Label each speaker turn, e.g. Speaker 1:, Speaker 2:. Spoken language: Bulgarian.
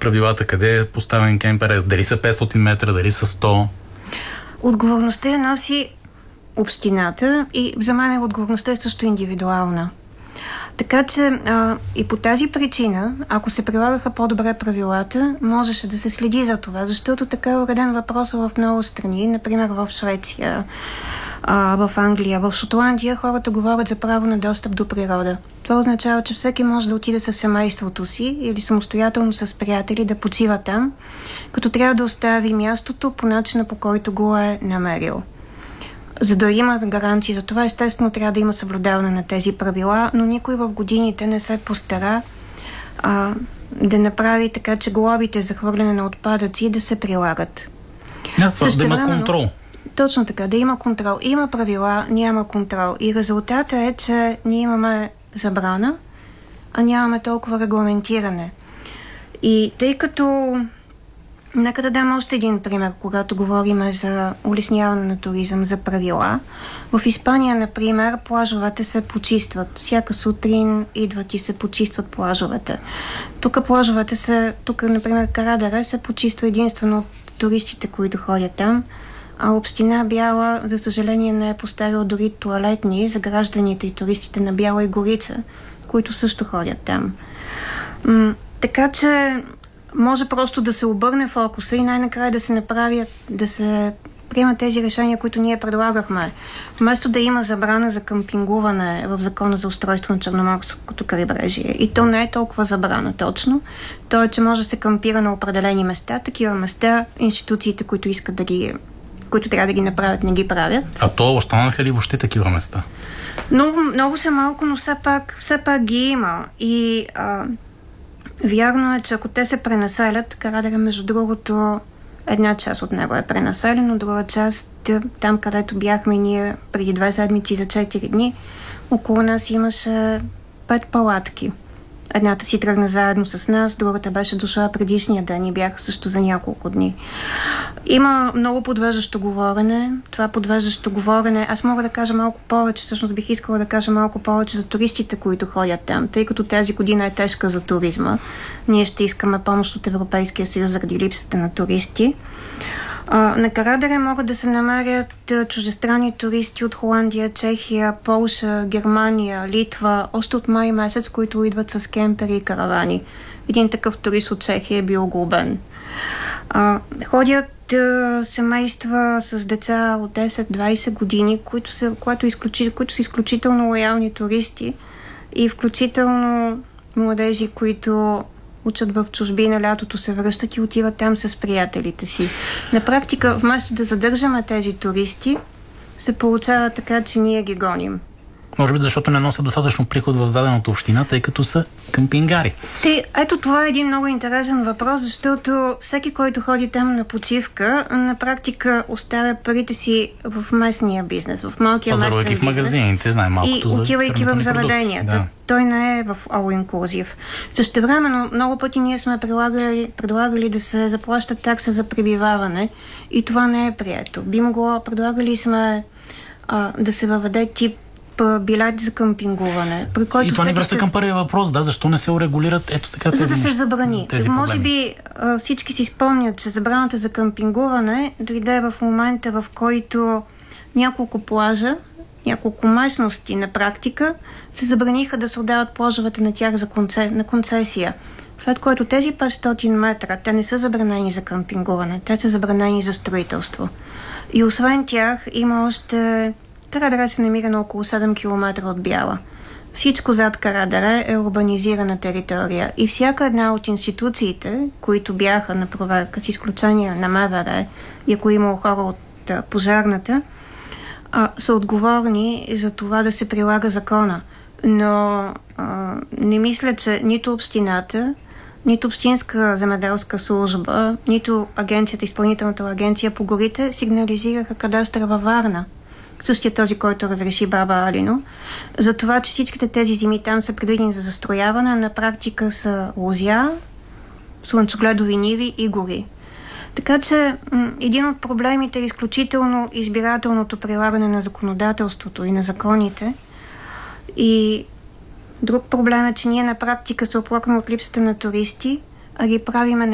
Speaker 1: правилата, къде е поставен кемпер, дали са 500 метра, дали са 100?
Speaker 2: Отговорността я носи общината и за мен отговорността е също индивидуална. Така че и по тази причина, ако се прилагаха по-добре правилата, можеше да се следи за това, защото така е уреден въпросът в много страни, например в Швеция, в Англия, в Шотландия хората говорят за право на достъп до природа. Това означава, че всеки може да отиде със семейството си или самостоятелно с приятели да почива там, като трябва да остави мястото по начина, по който го е намерил. За да има гаранции за това, естествено трябва да има съблюдаване на тези правила, но никой в годините не се постара да направи така, че глобите за хвърляне на отпадъци да се прилагат.
Speaker 1: Да има контрол.
Speaker 2: Точно така, да има контрол. Има правила, няма контрол. И резултатът е, че ние имаме забрана, а нямаме толкова регламентиране. И тъй като... Нека да дам още един пример, когато говорим за улесняване на туризъм, за правила. В Испания, например, плажовете се почистват. Всяка сутрин идват и се почистват плажовете. Тук, например, Карадаре се почиства единствено от туристите, които ходят там, а община Бяла, за съжаление, не е поставила дори тоалетни за гражданите и туристите на Бяла и Горица, които също ходят там. Така че може просто да се обърне фокуса и най-накрая да се приемат тези решения, които ние предлагахме. Вместо да има забрана за къмпингуване в Закона за устройство на Черноморското крайбрежие. И то не е толкова забрана точно. То е, че може да се къмпира на определени места. Такива места, институциите, които трябва да ги направят, не ги правят.
Speaker 1: А то останаха ли въобще такива места?
Speaker 2: Много са малко, но все пак ги има. И вярно е, че ако те се пренаселят, Карадаре, между другото, една част от него е пренаселено, друга част, там където бяхме ние преди 2 седмици за 4 дни, около нас имаше 5 палатки. Едната си тръгна заедно с нас, другата беше дошла предишния ден и бяха също за няколко дни. Има много подвеждащо говорене. Това подвеждащо говорене, аз мога да кажа малко повече, всъщност бих искала да кажа малко повече за туристите, които ходят там, тъй като тази година е тежка за туризма. Ние ще искаме помощ от Европейския съюз заради липсата на туристи. На Карадаре могат да се намерят чуждестранни туристи от Холандия, Чехия, Полша, Германия, Литва, още от май месец, които идват с кемпери и каравани. Един такъв турист от Чехия е бил глобен. Ходят семейства с деца от 10-20 години, които са изключително лоялни туристи и включително младежи, които учат в чужбина, лятото се връщат и отиват там с приятелите си. На практика, вместо да задържаме тези туристи, се получава така, че ние ги гоним.
Speaker 1: Може би защото не носят достатъчно приход в дадената община, тъй като са къмпингари.
Speaker 2: Ето това е един много интересен въпрос, защото всеки, който ходи там на почивка, на практика оставя парите си в местния бизнес, в малкия местен бизнес.
Speaker 1: В магазините, най-малкото за
Speaker 2: отивайки в заведенията.
Speaker 1: Да.
Speaker 2: Той не е в all inclusive. Същевременно много пъти ние сме предлагали да се заплаща такса за пребиваване и това не е прието. Предлагали сме да се въведе тип билет за къмпингуване. При който
Speaker 1: и това ни връща към първия въпрос, защо не се урегулират тези
Speaker 2: за да се забрани. Може
Speaker 1: би
Speaker 2: всички си спомнят, че забраната за къмпингуване дойде в момента, в който няколко плажа, няколко местности на практика се забраниха да се отдават плажовете на тях на концесия. След което тези 500 метра, те не са забранени за къмпингуване, те са забранени за строителство. И освен тях има още... Карадаре се намира на около 7 км от Бяла. Всичко зад Карадаре е урбанизирана територия и всяка една от институциите, които бяха на проверка, с изключение на МВР и ако имало хора от пожарната, са отговорни за това да се прилага закона. Но не мисля, че нито общината, нито Общинска земеделска служба, нито изпълнителната агенция по горите сигнализираха кадастъра във Варна. Същия този, който разреши Баба Алино, за това, че всичките тези земи там са предвидени за застрояване, на практика са лозя, слънчогледови ниви и гори. Така че един от проблемите е изключително избирателното прилагане на законодателството и на законите. И друг проблем е, че ние на практика се оплакваме от липсата на туристи, а ги правиме